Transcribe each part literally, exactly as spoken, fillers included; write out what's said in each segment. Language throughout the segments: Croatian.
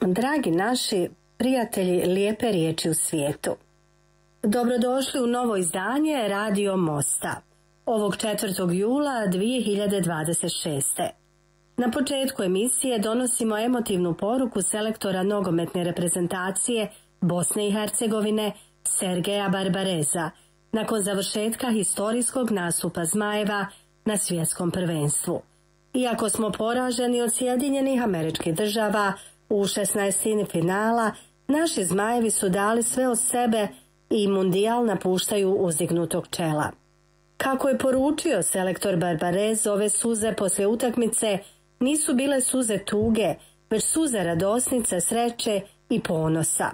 Dragi naši prijatelji lijepe riječi u svijetu, dobrodošli u novo izdanje Radio Mosta, ovog četvrtog jula dvije hiljade dvadeset šeste. Na početku emisije donosimo emotivnu poruku selektora nogometne reprezentacije Bosne i Hercegovine Sergeja Barbareza nakon završetka historijskog nastupa Zmajeva na svjetskom prvenstvu. Iako smo poraženi od Sjedinjenih Američkih Država u šesnaestini finala, naši Zmajevi su dali sve od sebe i mundijal napuštaju uzdignutog čela. Kako je poručio selektor Barbarez, ove suze poslije utakmice nisu bile suze tuge, već suze radosnice, sreće i ponosa.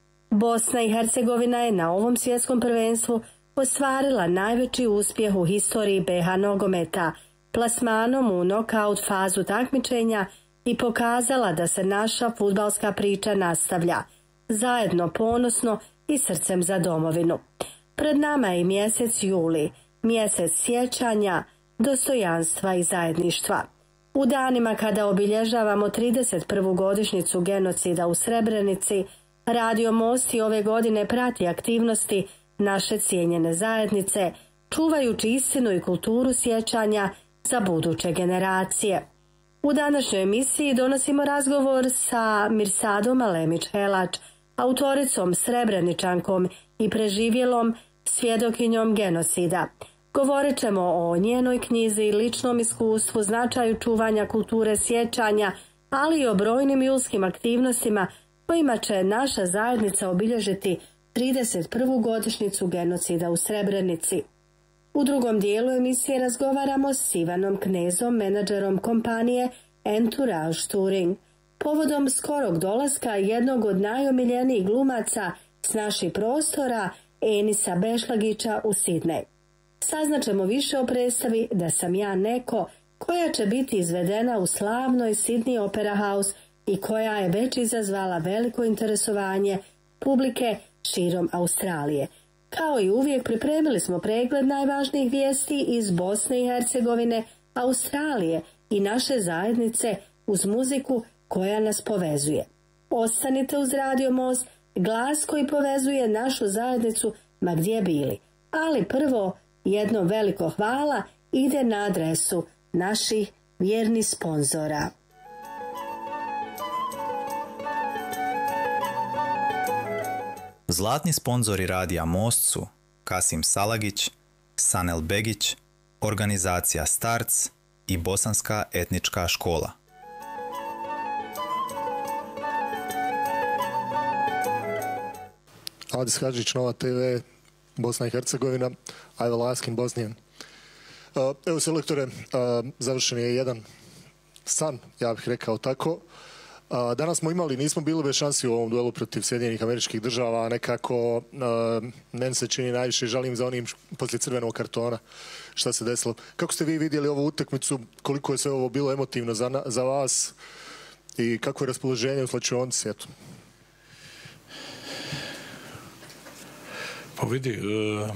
Bosna i Hercegovina je na ovom svjetskom prvenstvu ostvarila najveći uspjeh u historiji be ha nogometa, plasmanom u nokaut fazu takmičenja i pokazala da se naša fudbalska priča nastavlja, zajedno ponosno i srcem za domovinu. Pred nama je mjesec juli, mjesec sjećanja, dostojanstva i zajedništva. U danima kada obilježavamo trideset prvu godišnjicu genocida u Srebrenici, Radio Most i ove godine prati aktivnosti naše cijenjene zajednice, čuvajući istinu i kulturu sjećanja za buduće generacije. U današnjoj emisiji donosimo razgovor sa Mirsadom Alemić-Helač, autoricom, Srebreničankom i preživjelom svjedokinjom genocida. Govorit ćemo o njenoj knjizi, ličnom iskustvu, značaju čuvanja kulture sjećanja, ali i o brojnim julskim aktivnostima kojima će naša zajednica obilježiti trideset prvu godišnjicu genocida u Srebrenici. U drugom dijelu emisije razgovaramo s Ivanom Knezom, menadžerom kompanije Entourage Touring, povodom skorog dolaska jednog od najomiljenijih glumaca s naših prostora, Enisa Bešlagića, u Sidnej. Saznaćemo više o predstavi Da sam ja neko, koja će biti izvedena u slavnoj Sydney Opera House i koja je već izazvala veliko interesovanje publike širom Australije. Kao i uvijek, pripremili smo pregled najvažnijih vijesti iz Bosne i Hercegovine, Australije i naše zajednice uz muziku koja nas povezuje. Ostanite uz Radio Most, glas koji povezuje našu zajednicu ma gdje bili. Ali prvo, jedno veliko hvala ide na adresu naših vjernih sponzora. Zlatni sponzori Radija Most su Kasim Salagić, Sanel Begić, organizacija Starc i Bosanska etnička škola. Adis Hadžić, Nova te ve, Bosna i Hercegovina, I will ask in Bosnian. Uh, evo selektore, uh, završen je jedan san, ja bih rekao tako. Uh, danas smo imali, nismo bili bez šansi u ovom duelu protiv Sjedinjenih Američkih Država, a nekako uh, meni se čini najviše žalim za onim poslije crvenog kartona šta se desilo. Kako ste vi vidjeli ovu utakmicu, koliko je sve ovo bilo emotivno za, za vas i kako je raspoloženje u slačionici, eto? Pa vidi, e,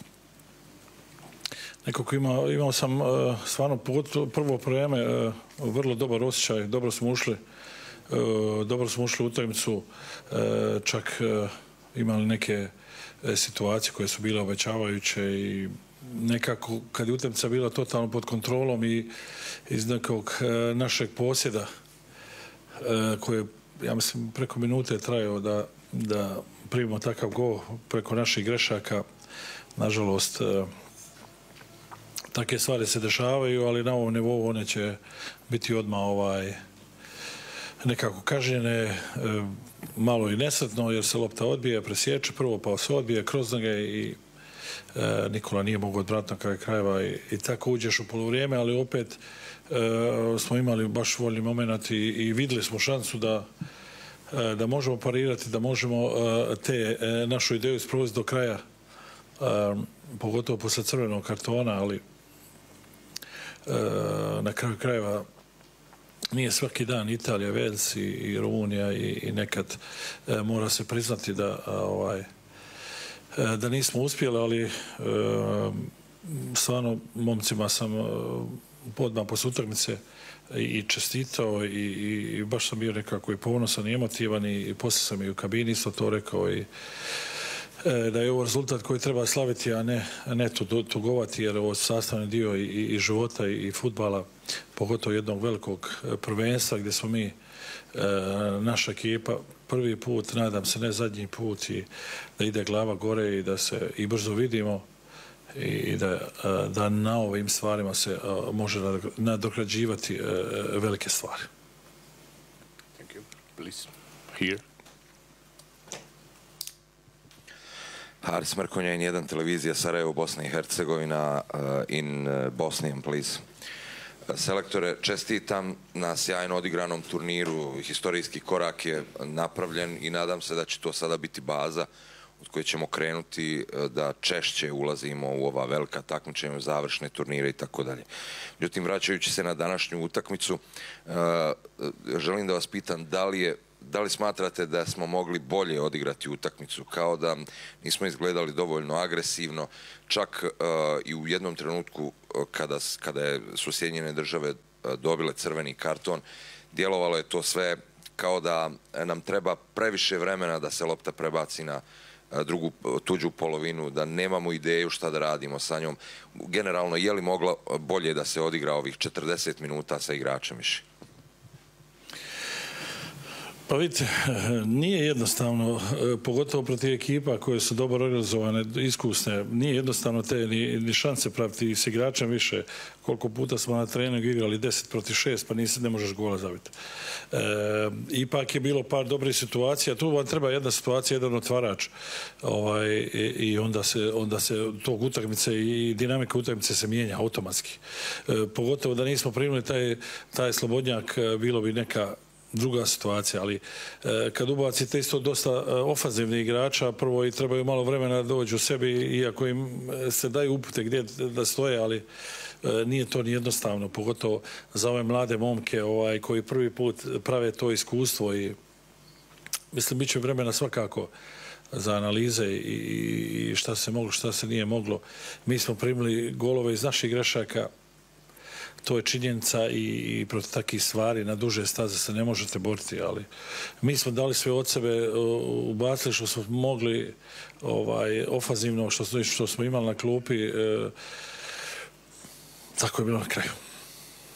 nekako ima, imao sam e, stvarno prvo vrijeme e, vrlo dobar osjećaj, dobro smo ušli, e, dobro smo ušli u utakmicu, e, čak e, imali neke e, situacije koje su bile obećavajuće i nekako kad je utakmica bila totalno pod kontrolom i iz nekog e, našeg posjeda e, koje, ja mislim, preko minute trajao da, da primimo takav gol preko naših grešaka. Nažalost, takve stvari se dešavaju, ali na ovom nivou one će biti odmah ovaj, nekako kažnjene, malo i nesretno, jer se lopta odbije, presječe prvo, pa se odbije kroz noge i e, Nikola nije mogao odvratiti na kraju krajeva i, i tako uđeš u poluvrijeme, ali opet e, smo imali baš voljni moment i, i vidjeli smo šansu da da možemo parirati, da možemo te našu ideju sprovesti do kraja, pogotovo posle crvenog kartona, ali na kraju krajeva nije svaki dan Italija, Vels i, i Rumunija i, i nekad mora se priznati da, ovaj, da nismo uspjeli, ali stvarno momcima sam odmah posle utakmice i čestitao i, i baš sam bio nekako i ponosan i emotivan i poslije sam i u kabini isto to rekao i da je ovo rezultat koji treba slaviti, a ne, ne tugovati, jer ovo je sastavni dio i, i života i, i fudbala, pogotovo jednog velikog prvenstva gdje smo mi, e, naša ekipa, prvi put, nadam se ne zadnji put, i da ide glava gore i da se i brzo vidimo i da, da na ovim stvarima se može nadoknađivati velike stvari. Thank you. Please. Here. Haris Mrkonja, N jedan televizija, Sarajevo, Bosna i Hercegovina, uh, in uh, Bosnian, please. Selektore, čestitam na sjajno odigranom turniru, historijski korak je napravljen i nadam se da će to sada biti baza od koje ćemo krenuti da češće ulazimo u ova velika takmičenja, završne turnire i tako dalje. Međutim, vraćajući se na današnju utakmicu, uh, želim da vas pitam da li je Da li smatrate da smo mogli bolje odigrati utakmicu, kao da nismo izgledali dovoljno agresivno, čak uh, i u jednom trenutku uh, kada, kada je, su Sjedinjene Države uh, dobile crveni karton, djelovalo je to sve kao da nam treba previše vremena da se lopta prebaci na uh, drugu, tuđu polovinu, da nemamo ideju šta da radimo sa njom. Generalno, je li moglo bolje da se odigra ovih četrdeset minuta sa igračem više? Pa vidite, nije jednostavno, pogotovo protiv ekipa koje su dobro organizovane, iskusne, nije jednostavno te ni, ni šanse praviti s igračem više. Koliko puta smo na treningu igrali deset protiv šest, pa nisi, ne možeš gola zabiti. E, ipak je bilo par dobrih situacija, tu vam treba jedna situacija, jedan otvarač, ovaj, i, i onda se, onda se tog utakmice i dinamika utakmice se mijenja automatski. E, pogotovo da nismo primili taj, taj slobodnjak, bilo bi neka druga situacija, ali e, kad ubacite isto dosta e, ofanzivnih igrača, prvo i trebaju malo vremena da dođu u sebi, iako im se daju upute gdje da stoje, ali e, nije to ni jednostavno, pogotovo za ove mlade momke ovaj, koji prvi put prave to iskustvo i mislim, bit će vremena svakako za analize i, i šta se moglo, šta se nije moglo. Mi smo primili golove iz naših grešaka, to je činjenica i, i protiv takvih stvari na duže staze se ne možete boriti, ali mi smo dali sve od sebe, ubacili što smo mogli ovaj, ofanzivno, što, što smo imali na klupi, e, tako je bilo na kraju.